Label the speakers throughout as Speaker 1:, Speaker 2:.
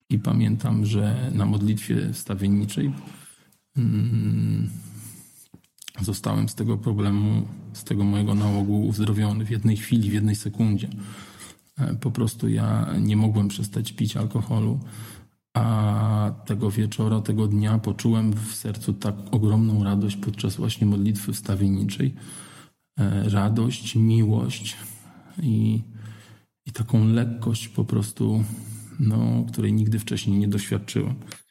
Speaker 1: I pamiętam, że na modlitwie wstawienniczej zostałem z tego problemu, z tego mojego nałogu uzdrowiony w jednej chwili, w jednej sekundzie. Po prostu ja nie mogłem przestać pić alkoholu, a tego wieczora, tego dnia poczułem w sercu tak ogromną radość podczas właśnie modlitwy wstawienniczej. Radość, miłość i taką lekkość po prostu, której nigdy wcześniej nie doświadczyłem.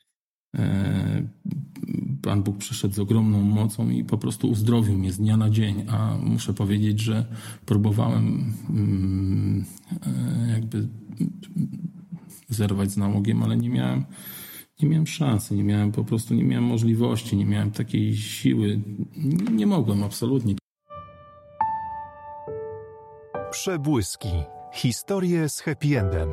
Speaker 1: Pan Bóg przyszedł z ogromną mocą i po prostu uzdrowił mnie z dnia na dzień, a muszę powiedzieć, że próbowałem jakby zerwać z nałogiem, ale nie miałem szansy, nie miałem możliwości, nie miałem takiej siły, nie mogłem absolutnie.
Speaker 2: Przebłyski. Historie z happy endem.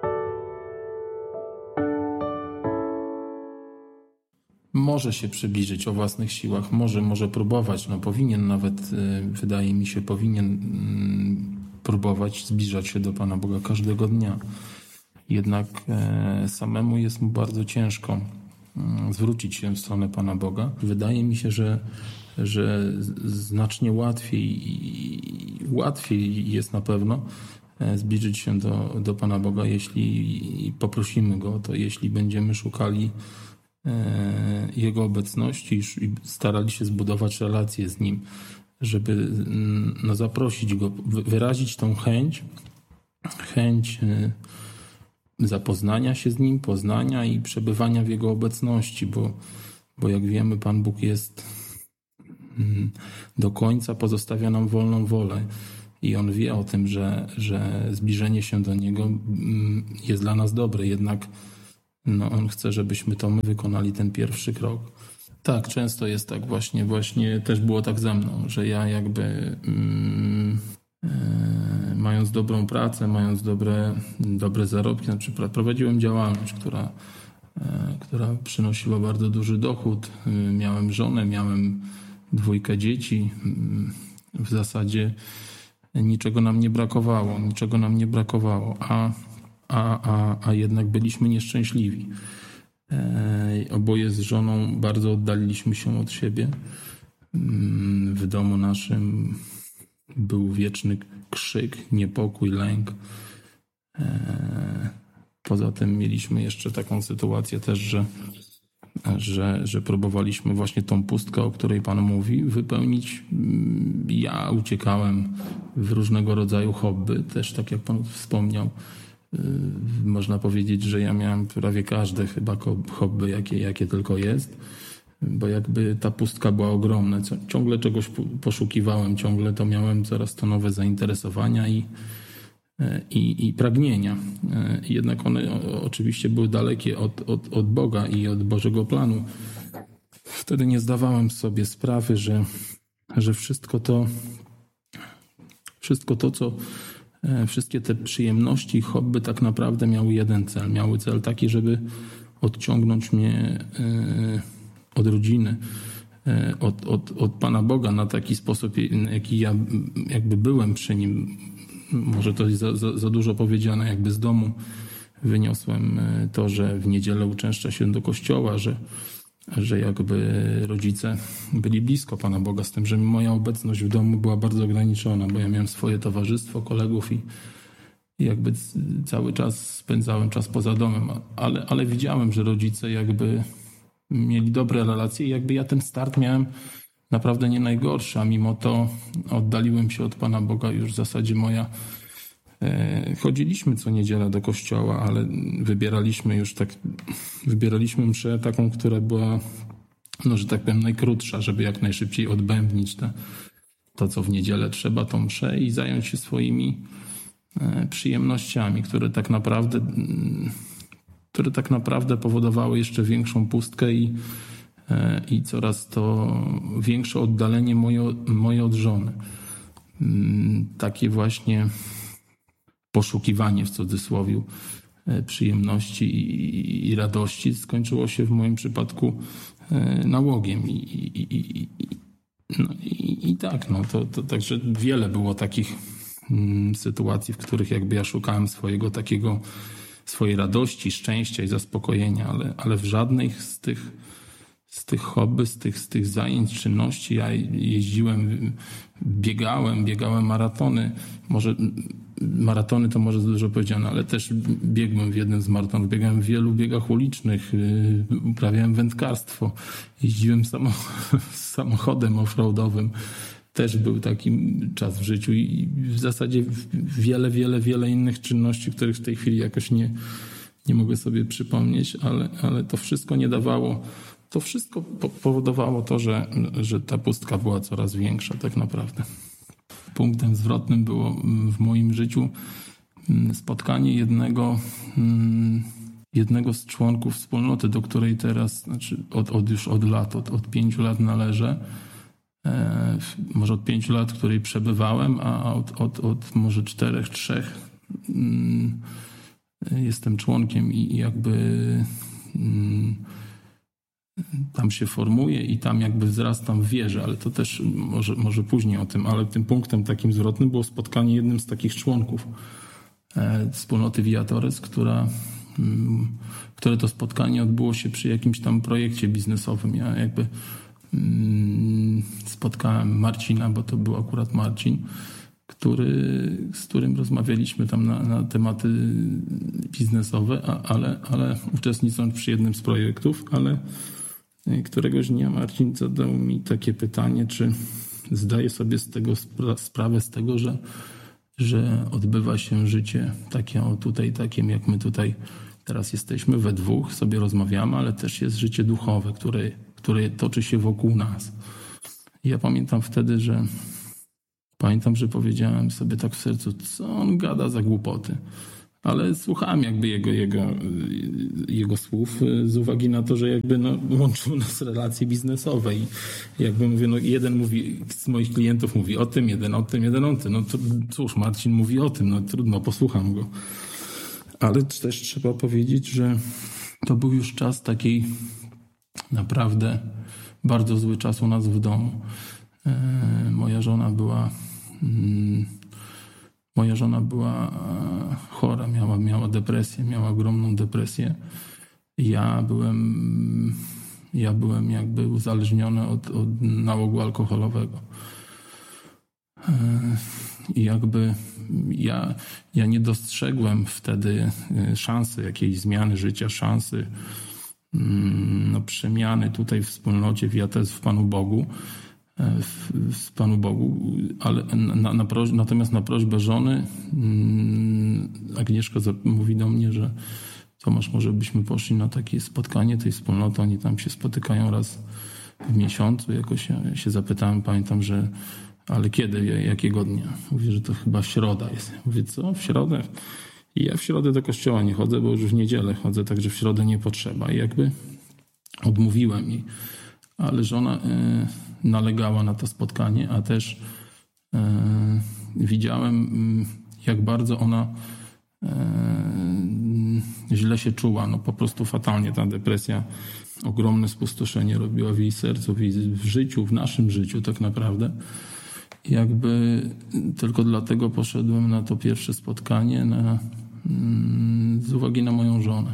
Speaker 1: Może się przybliżyć o własnych siłach, może próbować, powinien nawet, wydaje mi się, próbować zbliżać się do Pana Boga każdego dnia. Jednak samemu jest mu bardzo ciężko zwrócić się w stronę Pana Boga. Wydaje mi się, że znacznie łatwiej jest na pewno zbliżyć się do Pana Boga, jeśli poprosimy Go o to, jeśli będziemy szukali Jego obecności i starali się zbudować relację z Nim, żeby zaprosić Go, wyrazić tą chęć zapoznania się z Nim, poznania i przebywania w Jego obecności, bo jak wiemy, Pan Bóg jest do końca, pozostawia nam wolną wolę i On wie o tym, że zbliżenie się do Niego jest dla nas dobre, jednak On chce, żebyśmy my wykonali ten pierwszy krok. Tak, często jest tak właśnie też było tak ze mną, że ja jakby mając dobrą pracę, mając dobre zarobki, prowadziłem działalność, która przynosiła bardzo duży dochód. Miałem żonę, miałem 2 dzieci. W zasadzie niczego nam nie brakowało, a jednak byliśmy nieszczęśliwi. Oboje z żoną bardzo oddaliliśmy się od siebie. W domu naszym był wieczny krzyk, niepokój, lęk. Poza tym mieliśmy jeszcze taką sytuację też, że próbowaliśmy właśnie tą pustkę, o której Pan mówi, wypełnić. Ja uciekałem w różnego rodzaju hobby, też tak jak Pan wspomniał. Można powiedzieć, że ja miałem prawie każde chyba hobby, jakie tylko jest, bo jakby ta pustka była ogromna. Ciągle czegoś poszukiwałem, ciągle to miałem coraz to nowe zainteresowania i pragnienia. Jednak one oczywiście były dalekie od Boga i od Bożego planu. Wtedy nie zdawałem sobie sprawy, że wszystko to, co wszystkie te przyjemności, hobby tak naprawdę miały jeden cel. Miały cel taki, żeby odciągnąć mnie od rodziny, od Pana Boga na taki sposób, jaki ja jakby byłem przy Nim. Może to jest za dużo powiedziane, jakby z domu wyniosłem to, że w niedzielę uczęszcza się do kościoła, że jakby rodzice byli blisko Pana Boga, z tym, że moja obecność w domu była bardzo ograniczona, bo ja miałem swoje towarzystwo, kolegów i jakby cały czas spędzałem czas poza domem, ale widziałem, że rodzice jakby mieli dobre relacje i jakby ja ten start miałem naprawdę nie najgorszy, a mimo to oddaliłem się od Pana Boga już w zasadzie chodziliśmy co niedzielę do kościoła, ale wybieraliśmy mszę taką, która była, że tak powiem, najkrótsza, żeby jak najszybciej odbębnić to, co w niedzielę trzeba, tą mszę i zająć się swoimi przyjemnościami, które tak naprawdę powodowały jeszcze większą pustkę i coraz to większe oddalenie moje od żony. Takie właśnie poszukiwanie w cudzysłowie przyjemności i radości skończyło się w moim przypadku nałogiem. Także wiele było takich sytuacji, w których jakby ja szukałem swojego takiego swojej radości, szczęścia i zaspokojenia, ale w żadnej z tych hobby, z tych zajęć, czynności ja jeździłem, biegałem maratony. Maratony to może za dużo powiedziane, ale też biegłem w jednym z maratonów, biegałem w wielu biegach ulicznych, uprawiałem wędkarstwo, jeździłem samochodem offroadowym. Też był taki czas w życiu i w zasadzie wiele innych czynności, których w tej chwili jakoś nie mogę sobie przypomnieć, ale to wszystko nie dawało. To wszystko powodowało to, że ta pustka była coraz większa tak naprawdę. Punktem zwrotnym było w moim życiu spotkanie jednego z członków wspólnoty, do której teraz, znaczy już od lat, od 5 lat należę. Może od 5 lat, w której przebywałem, a od może 4-3 jestem członkiem i jakby tam się formuję i tam jakby wzrastam w wierze, ale to też może później o tym, ale tym punktem takim zwrotnym było spotkanie jednym z takich członków wspólnoty Viatores, które to spotkanie odbyło się przy jakimś tam projekcie biznesowym. Ja jakby spotkałem Marcina, bo to był akurat Marcin, z którym rozmawialiśmy tam na tematy biznesowe, ale uczestnicząc przy jednym z projektów, ale któregoś dnia Marcin zadał mi takie pytanie, czy zdaję sobie z tego sprawę z tego, że odbywa się życie takie takim jak my tutaj teraz jesteśmy we dwóch, sobie rozmawiamy, ale też jest życie duchowe, które toczy się wokół nas. I ja pamiętam wtedy, że powiedziałem sobie tak w sercu, co on gada za głupoty. Ale słuchałem jakby jego słów z uwagi na to, że jakby łączyły nas relacje biznesowe i jakby mówię, jeden z moich klientów mówi o tym, jeden o tym. No to cóż, Marcin mówi o tym, trudno, posłucham go. Ale też trzeba powiedzieć, że to był już czas takiej naprawdę bardzo zły czas u nas w domu. Moja żona była chora, miała depresję, miała ogromną depresję. Ja byłem jakby uzależniony od nałogu alkoholowego. I jakby ja nie dostrzegłem wtedy szansy jakiejś zmiany życia, szansy przemiany tutaj w wspólnocie Viatores w Panu Bogu, ale natomiast na prośbę żony Agnieszka mówi do mnie, że Tomasz, może byśmy poszli na takie spotkanie tej wspólnoty, oni tam się spotykają raz w miesiącu, jakoś się zapytałem, pamiętam, że ale kiedy, jakiego dnia? Mówię, że to chyba środa jest. Mówię, co? W środę? I ja w środę do kościoła nie chodzę, bo już w niedzielę chodzę, także w środę nie potrzeba. I jakby odmówiłem jej. Ale żona nalegała na to spotkanie, a też widziałem, jak bardzo ona źle się czuła. Po prostu fatalnie ta depresja, ogromne spustoszenie robiła w jej sercu, w życiu, w naszym życiu tak naprawdę. Jakby tylko dlatego poszedłem na to pierwsze spotkanie z uwagi na moją żonę.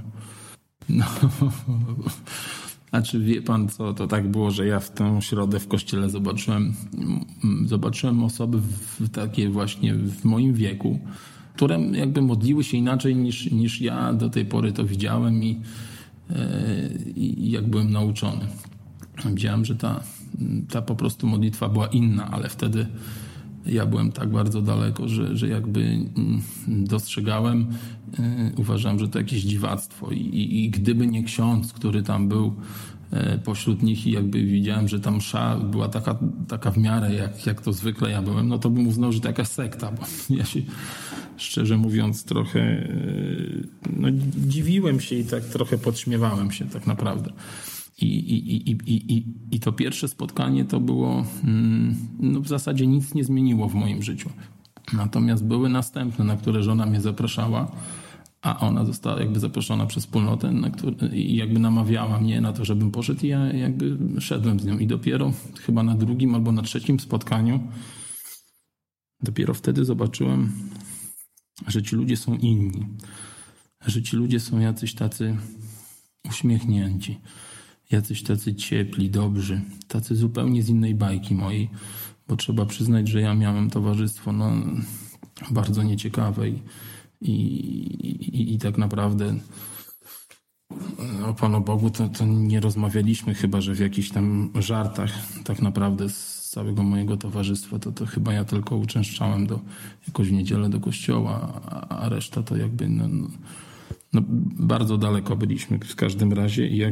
Speaker 1: Znaczy wie pan co, to tak było, że ja w tę środę w kościele zobaczyłem osoby takie właśnie w moim wieku, które jakby modliły się inaczej niż ja do tej pory to widziałem i jak byłem nauczony. Widziałem, że ta po prostu modlitwa była inna, ale wtedy ja byłem tak bardzo daleko, że jakby dostrzegałem, uważałem, że to jakieś dziwactwo i gdyby nie ksiądz, który tam był pośród nich i jakby widziałem, że tam msza była taka w miarę jak to zwykle ja byłem, no to bym uznał, że to jakaś sekta, bo ja się szczerze mówiąc trochę dziwiłem się i tak trochę podśmiewałem się tak naprawdę. I to pierwsze spotkanie to było, w zasadzie nic nie zmieniło w moim życiu. Natomiast były następne, na które żona mnie zapraszała, a ona została jakby zaproszona przez wspólnotę i jakby namawiała mnie na to, żebym poszedł i ja jakby szedłem z nią. I dopiero chyba na drugim albo na trzecim spotkaniu dopiero wtedy zobaczyłem, że ci ludzie są inni. że ci ludzie są jacyś tacy uśmiechnięci, jacyś tacy ciepli, dobrzy, tacy zupełnie z innej bajki mojej, bo trzeba przyznać, że ja miałem towarzystwo bardzo nieciekawe i tak naprawdę o Panu Bogu to nie rozmawialiśmy, chyba że w jakichś tam żartach. Tak naprawdę z całego mojego towarzystwa to chyba ja tylko uczęszczałem jakoś w niedzielę do kościoła, a reszta to jakby bardzo daleko byliśmy w każdym razie i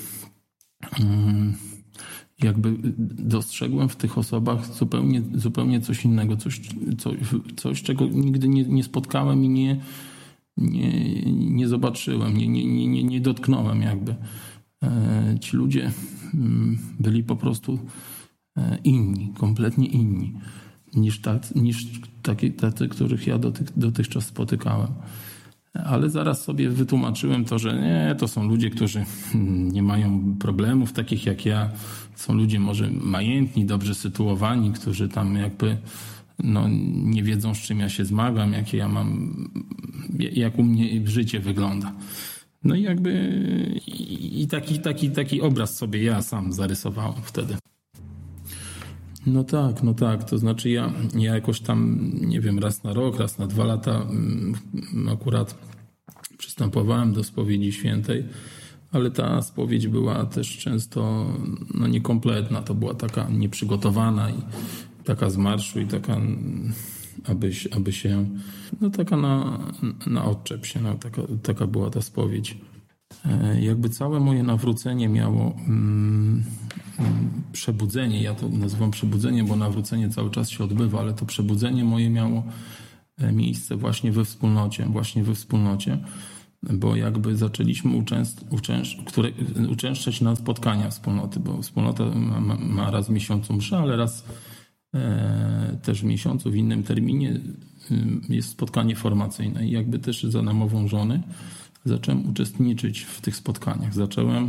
Speaker 1: jakby dostrzegłem w tych osobach zupełnie coś innego, coś czego nigdy nie spotkałem i nie zobaczyłem, nie dotknąłem jakby. Ci ludzie byli po prostu inni, kompletnie inni niż tacy, których ja dotychczas spotykałem. Ale zaraz sobie wytłumaczyłem to, że nie, to są ludzie, którzy nie mają problemów takich jak ja. Są ludzie może majętni, dobrze sytuowani, którzy tam jakby nie wiedzą, z czym ja się zmagam, jakie ja mam, jak u mnie życie wygląda. No i jakby taki obraz sobie ja sam zarysowałem wtedy. No tak. To znaczy ja jakoś tam, nie wiem, raz na rok, raz na 2 lata akurat przystępowałem do spowiedzi świętej, ale ta spowiedź była też często niekompletna. To była taka nieprzygotowana i taka z marszu i taka, aby się, taka na odczep się, taka była ta spowiedź. Jakby całe moje nawrócenie miało przebudzenie, ja to nazywam przebudzenie, bo nawrócenie cały czas się odbywa, ale to przebudzenie moje miało miejsce właśnie we wspólnocie, bo jakby zaczęliśmy uczęszczać na spotkania wspólnoty, bo wspólnota ma raz w miesiącu mszę, ale raz też w miesiącu, w innym terminie jest spotkanie formacyjne i jakby też za namową żony zacząłem uczestniczyć w tych spotkaniach. Zacząłem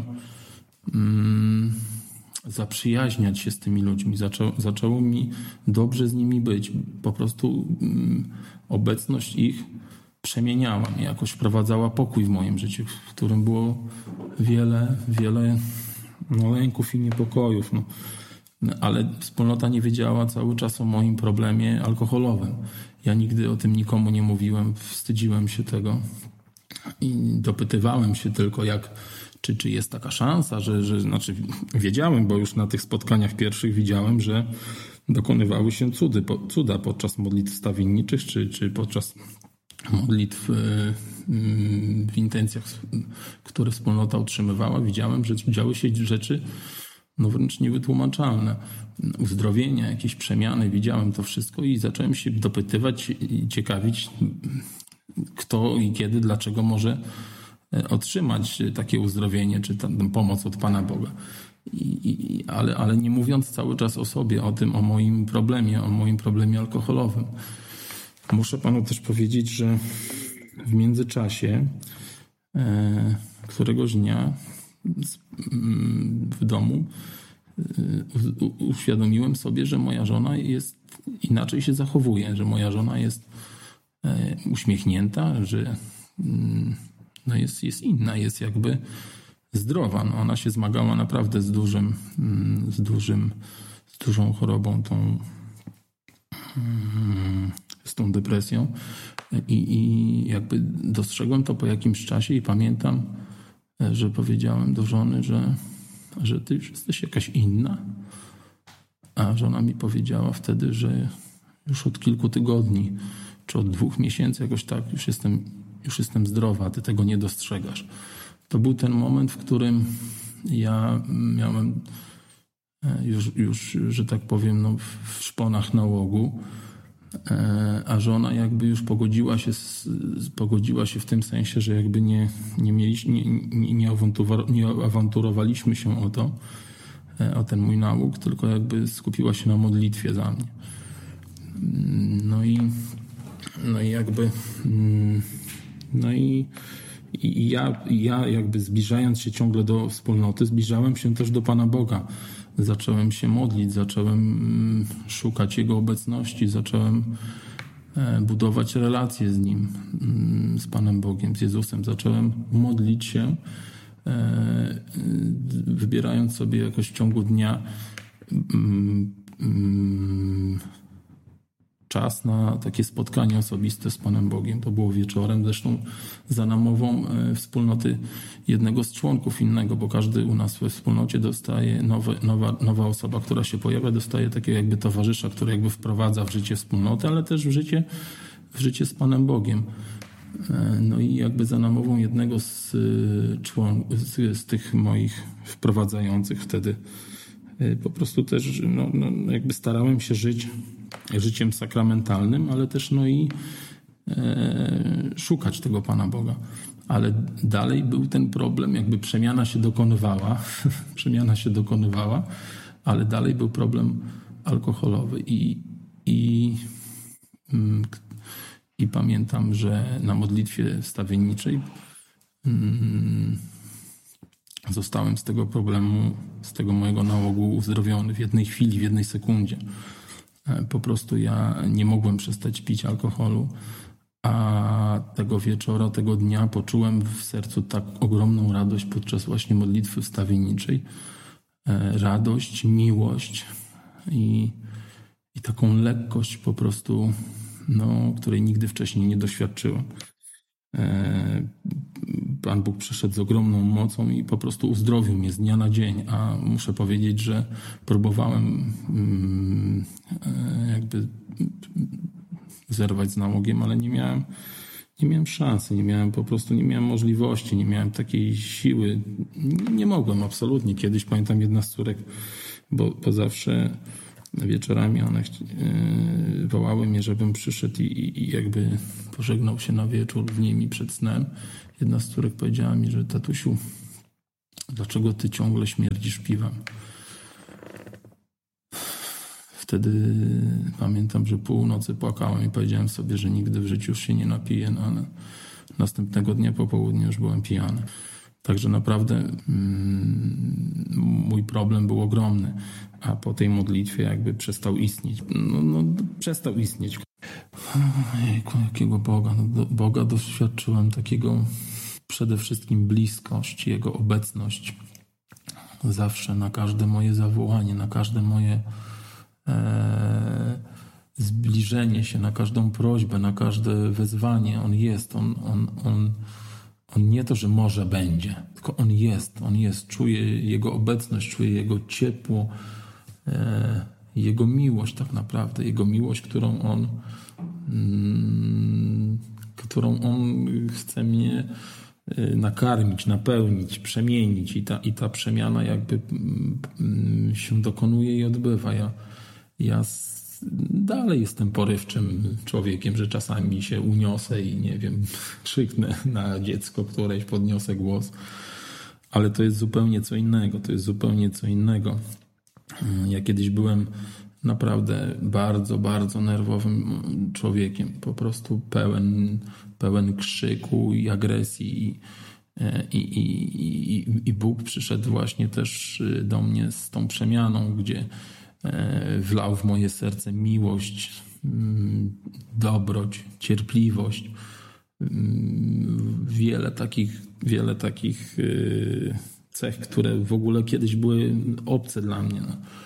Speaker 1: zaprzyjaźniać się z tymi ludźmi. Zaczęło mi dobrze z nimi być. Po prostu obecność ich przemieniała mnie, jakoś wprowadzała pokój w moim życiu, w którym było wiele lęków i niepokojów. Ale wspólnota nie wiedziała cały czas o moim problemie alkoholowym. Ja nigdy o tym nikomu nie mówiłem, wstydziłem się tego. I dopytywałem się tylko, czy jest taka szansa, znaczy wiedziałem, bo już na tych spotkaniach pierwszych widziałem, że dokonywały się cuda podczas modlitw stawienniczych, czy podczas modlitw w intencjach, które wspólnota utrzymywała. Widziałem, że działy się rzeczy wręcz niewytłumaczalne. Uzdrowienia, jakieś przemiany, widziałem to wszystko i zacząłem się dopytywać i ciekawić, kto i kiedy, dlaczego może otrzymać takie uzdrowienie, czy pomoc od Pana Boga. Ale nie mówiąc cały czas o sobie, o moim problemie alkoholowym. Muszę Panu też powiedzieć, że w międzyczasie któregoś dnia w domu uświadomiłem sobie, że moja żona inaczej się zachowuje, że moja żona jest uśmiechnięta, że jest inna, jest jakby zdrowa. Ona się zmagała naprawdę z dużą chorobą, z tą depresją i jakby dostrzegłem to po jakimś czasie i pamiętam, że powiedziałem do żony, że ty już jesteś jakaś inna. A żona mi powiedziała wtedy, że już od kilku tygodni czy od 2 miesięcy jakoś tak już jestem zdrowa, a ty tego nie dostrzegasz. To był ten moment, w którym ja miałem już że tak powiem, w szponach nałogu, a żona jakby już pogodziła się w tym sensie, że jakby nie awanturowaliśmy się o ten mój nałóg, tylko jakby skupiła się na modlitwie za mnie. Ja jakby zbliżając się ciągle do wspólnoty, zbliżałem się też do Pana Boga. Zacząłem się modlić, zacząłem szukać Jego obecności, zacząłem budować relacje z Nim, z Panem Bogiem, z Jezusem. Zacząłem modlić się, wybierając sobie jakoś w ciągu dnia czas na takie spotkanie osobiste z Panem Bogiem. To było wieczorem, zresztą za namową wspólnoty jednego z członków innego, bo każdy u nas we wspólnocie dostaje nowa osoba, która się pojawia, dostaje takiego jakby towarzysza, który jakby wprowadza w życie wspólnoty, ale też w życie z Panem Bogiem. No i jakby za namową jednego z tych moich wprowadzających wtedy po prostu też jakby starałem się żyć życiem sakramentalnym, ale też szukać tego Pana Boga. Ale dalej był ten problem, jakby przemiana się dokonywała, ale dalej był problem alkoholowy. I pamiętam, że na modlitwie wstawienniczej zostałem z tego problemu, z tego mojego nałogu uzdrowiony w jednej chwili, w jednej sekundzie. Po prostu ja nie mogłem przestać pić alkoholu, a tego wieczora, tego dnia poczułem w sercu tak ogromną radość podczas właśnie modlitwy wstawienniczej. Radość, miłość i taką lekkość po prostu, której nigdy wcześniej nie doświadczyłem. Pan Bóg przyszedł z ogromną mocą i po prostu uzdrowił mnie z dnia na dzień, a muszę powiedzieć, że próbowałem jakby zerwać z nałogiem, ale nie miałem szansy, nie miałem możliwości, nie miałem takiej siły. Nie mogłem absolutnie. Kiedyś pamiętam, jedna z córek, bo zawsze wieczorami one wołały mnie, żebym przyszedł i jakby pożegnał się na wieczór z nimi przed snem. Jedna z córek powiedziała mi, że tatusiu, dlaczego ty ciągle śmierdzisz piwem? Wtedy pamiętam, że północy płakałem i powiedziałem sobie, że nigdy w życiu już się nie napiję, ale następnego dnia po południu już byłem pijany. Także naprawdę mój problem był ogromny, a po tej modlitwie jakby przestał istnieć. Przestał istnieć. Ojejku, jakiego Boga? Boga doświadczyłem takiego przede wszystkim bliskość, Jego obecność. Zawsze na każde moje zawołanie, na każde moje zbliżenie się, na każdą prośbę, na każde wezwanie. On jest, on nie to, że może będzie, tylko On jest. Czuję Jego obecność, czuję Jego ciepło, Jego miłość tak naprawdę. Jego miłość, którą On chce mnie nakarmić, napełnić, przemienić. I ta przemiana jakby się dokonuje i odbywa. Ja dalej jestem porywczym człowiekiem, że czasami się uniosę i nie wiem, krzyknę na dziecko któreś, podniosę głos, ale to jest zupełnie co innego. Ja kiedyś byłem naprawdę bardzo, bardzo nerwowym człowiekiem, po prostu pełen krzyku i agresji i Bóg przyszedł właśnie też do mnie z tą przemianą, gdzie wlał w moje serce miłość, dobroć, cierpliwość. Wiele takich cech, które w ogóle kiedyś były obce dla mnie.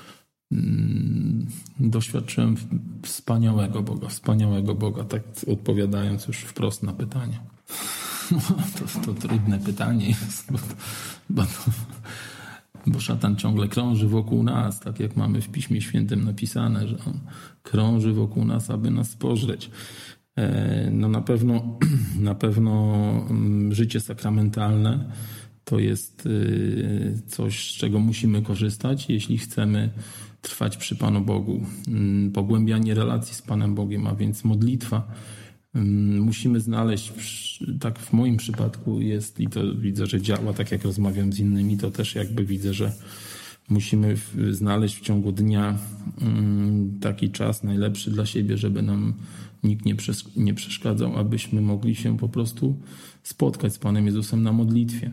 Speaker 1: Doświadczyłem wspaniałego Boga, tak odpowiadając już wprost na pytanie. To trudne pytanie jest, bo szatan ciągle krąży wokół nas, tak jak mamy w Piśmie Świętym napisane, że on krąży wokół nas, aby nas pożreć. Na pewno życie sakramentalne to jest coś, z czego musimy korzystać, jeśli chcemy trwać przy Panu Bogu. Pogłębianie relacji z Panem Bogiem, a więc modlitwa. Musimy znaleźć, tak w moim przypadku jest i to widzę, że działa, tak jak rozmawiam z innymi, to też jakby widzę, że musimy znaleźć w ciągu dnia taki czas najlepszy dla siebie, żeby nam nikt nie przeszkadzał, abyśmy mogli się po prostu spotkać z Panem Jezusem na modlitwie.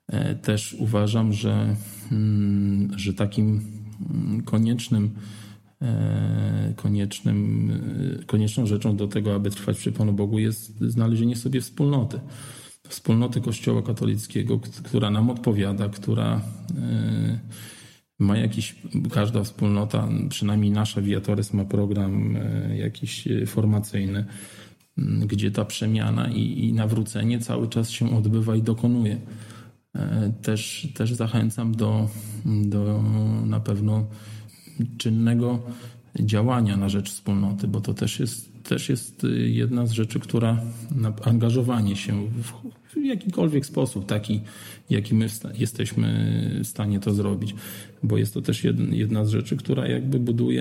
Speaker 1: Też uważam, że takim koniecznym konieczną rzeczą do tego, aby trwać przy Panu Bogu, jest znalezienie sobie wspólnoty Kościoła katolickiego, która nam odpowiada, która ma każda wspólnota, przynajmniej nasza Via Torres ma program jakiś formacyjny, gdzie ta przemiana i nawrócenie cały czas się odbywa i dokonuje. Też zachęcam do na pewno czynnego działania na rzecz wspólnoty, bo to też jest jedna z rzeczy, która angażowanie się w jakikolwiek sposób, taki jaki my jesteśmy w stanie to zrobić, bo jest to też jedna z rzeczy, która jakby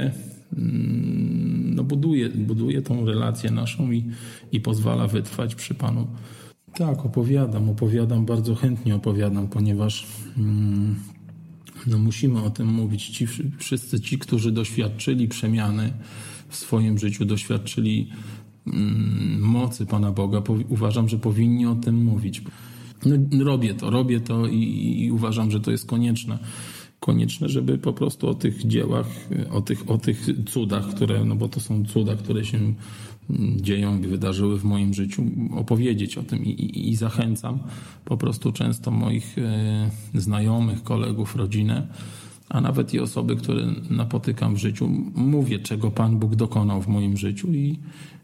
Speaker 1: buduje tą relację naszą i pozwala wytrwać przy Panu. Tak, opowiadam, bardzo chętnie opowiadam, ponieważ musimy o tym mówić. Wszyscy ci, którzy doświadczyli przemiany w swoim życiu, doświadczyli mocy Pana Boga, uważam, że powinni o tym mówić. Robię to i uważam, że to jest konieczne, żeby po prostu o tych dziełach, o tych cudach, bo to są cuda, które się dzieją i wydarzyły w moim życiu, opowiedzieć o tym i zachęcam po prostu często moich znajomych, kolegów, rodzinę, a nawet i osoby, które napotykam w życiu, mówię, czego Pan Bóg dokonał w moim życiu i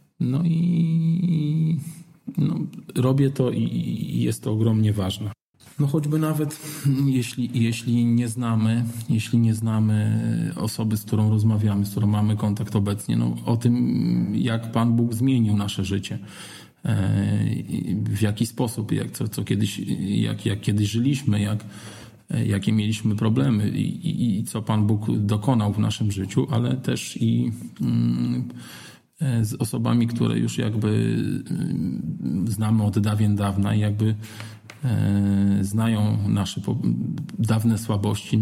Speaker 1: robię to i jest to ogromnie ważne. Choćby nawet jeśli nie znamy osoby, z którą rozmawiamy, z którą mamy kontakt obecnie, o tym, jak Pan Bóg zmienił nasze życie, w jaki sposób, jak kiedyś żyliśmy, jakie mieliśmy problemy i co Pan Bóg dokonał w naszym życiu, ale też i z osobami, które już jakby znamy od dawien dawna i jakby znają nasze dawne słabości,